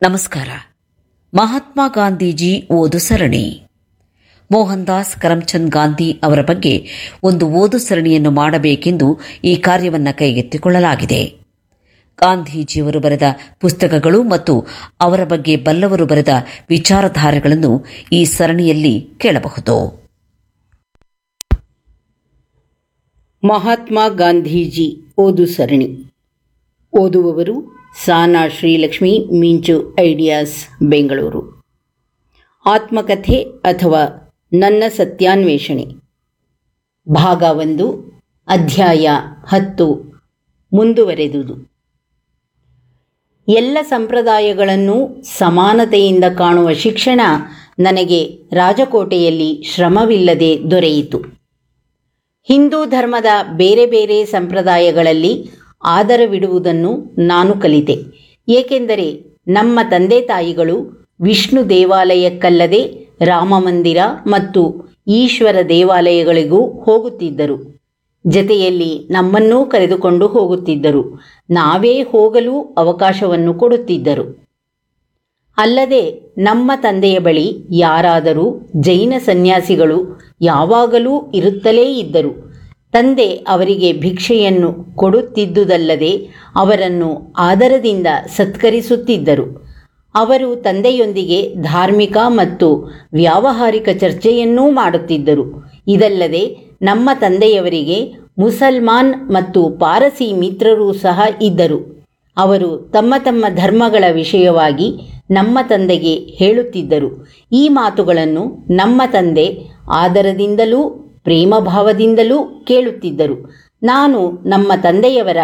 ನಮಸ್ಕಾರ. ಮಹಾತ್ಮ ಗಾಂಧೀಜಿ ಓದು ಸರಣಿ. ಮೋಹನ್ ದಾಸ್ ಕರಮ್ಚಂದ್ ಗಾಂಧಿ ಅವರ ಬಗ್ಗೆ ಒಂದು ಓದು ಸರಣಿಯನ್ನು ಮಾಡಬೇಕೆಂದು ಈ ಕಾರ್ಯವನ್ನು ಕೈಗೆತ್ತಿಕೊಳ್ಳಲಾಗಿದೆ. ಗಾಂಧೀಜಿಯವರು ಬರೆದ ಪುಸ್ತಕಗಳು ಮತ್ತು ಅವರ ಬಗ್ಗೆ ಬಲ್ಲವರು ಬರೆದ ವಿಚಾರಧಾರೆಗಳನ್ನು ಈ ಸರಣಿಯಲ್ಲಿ ಕೇಳಬಹುದು. ಮಹಾತ್ಮ ಗಾಂಧೀಜಿ ಓದು ಸರಣಿ. ಓದುವವರು ಸಾನಾ ಶ್ರೀಲಕ್ಷ್ಮಿ, ಮಿಂಚು ಐಡಿಯಾಸ್, ಬೆಂಗಳೂರು. ಆತ್ಮಕಥೆ ಅಥವಾ ನನ್ನ ಸತ್ಯಾನ್ವೇಷಣೆ, ಭಾಗ 1, ಅಧ್ಯಾಯ 10, ಮುಂದುವರೆದುದು. ಎಲ್ಲ ಸಂಪ್ರದಾಯಗಳನ್ನು ಸಮಾನತೆಯಿಂದ ಕಾಣುವ ಶಿಕ್ಷಣ ನನಗೆ ರಾಜಕೋಟೆಯಲ್ಲಿ ಶ್ರಮವಿಲ್ಲದೆ ದೊರೆಯಿತು. ಹಿಂದೂ ಧರ್ಮದ ಬೇರೆ ಬೇರೆ ಸಂಪ್ರದಾಯಗಳಲ್ಲಿ ಆದರವಿಡುವುದನ್ನು ನಾನು ಕಲಿತೆ. ಏಕೆಂದರೆ ನಮ್ಮ ತಂದೆ ತಾಯಿಗಳು ವಿಷ್ಣು ದೇವಾಲಯಕ್ಕಲ್ಲದೆ ರಾಮಮಂದಿರ ಮತ್ತು ಈಶ್ವರ ದೇವಾಲಯಗಳಿಗೂ ಹೋಗುತ್ತಿದ್ದರು. ಜತೆಯಲ್ಲಿ ನಮ್ಮನ್ನೂ ಕರೆದುಕೊಂಡು ಹೋಗುತ್ತಿದ್ದರು. ನಾವೇ ಹೋಗಲು ಅವಕಾಶವನ್ನು ಕೊಡುತ್ತಿದ್ದರು. ಅಲ್ಲದೆ ನಮ್ಮ ತಂದೆಯ ಬಳಿ ಯಾರಾದರೂ ಜೈನ ಸನ್ಯಾಸಿಗಳು ಯಾವಾಗಲೂ ಇರುತ್ತಲೇ ಇದ್ದರು. ತಂದೆ ಅವರಿಗೆ ಭಿಕ್ಷೆಯನ್ನು ಕೊಡುತ್ತಿದ್ದುದಲ್ಲದೆ ಅವರನ್ನು ಆದರದಿಂದ ಸತ್ಕರಿಸುತ್ತಿದ್ದರು. ಅವರು ತಂದೆಯೊಂದಿಗೆ ಧಾರ್ಮಿಕ ಮತ್ತು ವ್ಯಾವಹಾರಿಕ ಚರ್ಚೆಯನ್ನೂ ಮಾಡುತ್ತಿದ್ದರು. ಇದಲ್ಲದೆ ನಮ್ಮ ತಂದೆಯವರಿಗೆ ಮುಸಲ್ಮಾನ್ ಮತ್ತು ಪಾರಸಿ ಮಿತ್ರರೂ ಸಹ ಇದ್ದರು. ಅವರು ತಮ್ಮ ತಮ್ಮ ಧರ್ಮಗಳ ವಿಷಯವಾಗಿ ನಮ್ಮ ತಂದೆಗೆ ಹೇಳುತ್ತಿದ್ದರು. ಈ ಮಾತುಗಳನ್ನು ನಮ್ಮ ತಂದೆ ಆದರದಿಂದಲೂ ಪ್ರೇಮಭಾವದಿಂದಲೂ ಕೇಳುತ್ತಿದ್ದರು. ನಾನು ನಮ್ಮ ತಂದೆಯವರ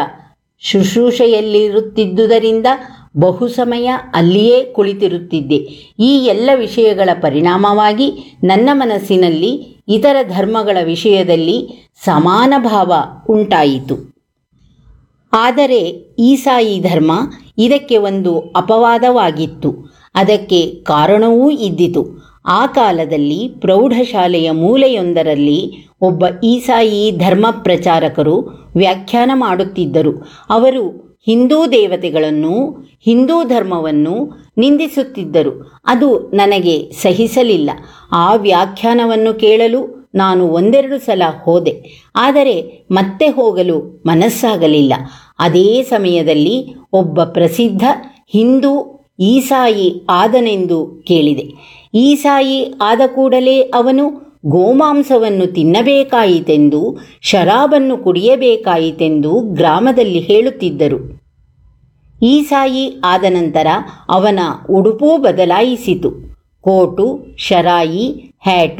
ಶುಶ್ರೂಷೆಯಲ್ಲಿರುತ್ತಿದ್ದುದರಿಂದ ಬಹು ಸಮಯ ಅಲ್ಲಿಯೇ ಕುಳಿತಿರುತ್ತಿದ್ದೆ. ಈ ಎಲ್ಲ ವಿಷಯಗಳ ಪರಿಣಾಮವಾಗಿ ನನ್ನ ಮನಸ್ಸಿನಲ್ಲಿ ಇತರ ಧರ್ಮಗಳ ವಿಷಯದಲ್ಲಿ ಸಮಾನ ಭಾವ ಉಂಟಾಯಿತು. ಆದರೆ ಈಸಾಯಿ ಧರ್ಮ ಇದಕ್ಕೆ ಒಂದು ಅಪವಾದವಾಗಿತ್ತು. ಅದಕ್ಕೆ ಕಾರಣವೂ ಇದ್ದಿತು. ಆ ಕಾಲದಲ್ಲಿ ಪ್ರೌಢಶಾಲೆಯ ಮೂಲೆಯೊಂದರಲ್ಲಿ ಒಬ್ಬ ಈಸಾಯಿ ಧರ್ಮ ಪ್ರಚಾರಕರು ವ್ಯಾಖ್ಯಾನ ಮಾಡುತ್ತಿದ್ದರು. ಅವರು ಹಿಂದೂ ದೇವತೆಗಳನ್ನು, ಹಿಂದೂ ಧರ್ಮವನ್ನು ನಿಂದಿಸುತ್ತಿದ್ದರು. ಅದು ನನಗೆ ಸಹಿಸಲಿಲ್ಲ. ಆ ವ್ಯಾಖ್ಯಾನವನ್ನು ಕೇಳಲು ನಾನು 1-2 ಸಲ ಹೋದೆ. ಆದರೆ ಮತ್ತೆ ಹೋಗಲು ಮನಸ್ಸಾಗಲಿಲ್ಲ. ಅದೇ ಸಮಯದಲ್ಲಿ ಒಬ್ಬ ಪ್ರಸಿದ್ಧ ಹಿಂದೂ ಈಸಾಯಿ ಆದನೆಂದು ಕೇಳಿದೆ. ಈಸಾಯಿ ಆದ ಕೂಡಲೇ ಅವನು ಗೋಮಾಂಸವನ್ನು ತಿನ್ನಬೇಕಾಯಿತೆಂದು, ಶರಾಬನ್ನು ಕುಡಿಯಬೇಕಾಯಿತೆಂದು ಗ್ರಾಮದಲ್ಲಿ ಹೇಳುತ್ತಿದ್ದರು. ಈಸಾಯಿ ಆದ ನಂತರ ಅವನ ಉಡುಪೂ ಬದಲಾಯಿಸಿತು. Coat, ಶರಾಯಿ, hat